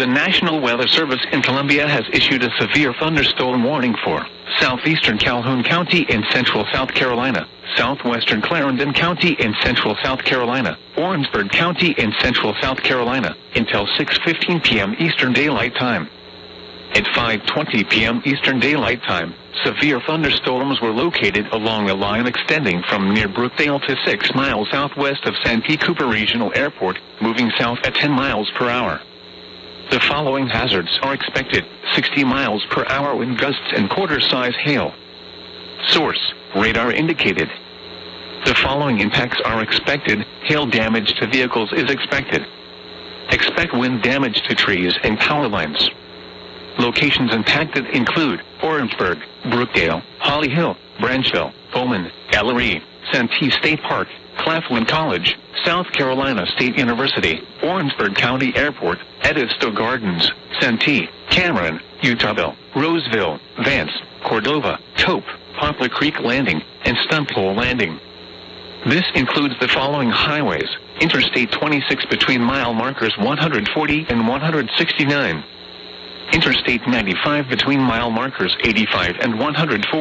The National Weather Service in Columbia has issued a severe thunderstorm warning for southeastern Calhoun County in central South Carolina, southwestern Clarendon County in central South Carolina, Orangeburg County in central South Carolina, until 6:15 p.m. Eastern Daylight Time. At 5:20 p.m. Eastern Daylight Time, severe thunderstorms were located along a line extending from near Brookdale to 6 miles southwest of Santee Cooper Regional Airport, moving south at 10 miles per hour. The following hazards are expected: 60 miles per hour wind gusts and quarter-size hail. Source: radar indicated. The following impacts are expected: hail damage to vehicles is expected. Expect wind damage to trees and power lines. Locations impacted include Orangeburg, Brookdale, Holly Hill, Branchville, Bowman, Ellery, Santee State Park, Claflin College, South Carolina State University, Orangeburg County Airport, Edisto Gardens, Santee, Cameron, Utahville, Roseville, Vance, Cordova, Tope, Poplar Creek Landing, and Stumphole Landing. This includes the following highways: Interstate 26 between mile markers 140 and 169. Interstate 95 between mile markers 85 and 104.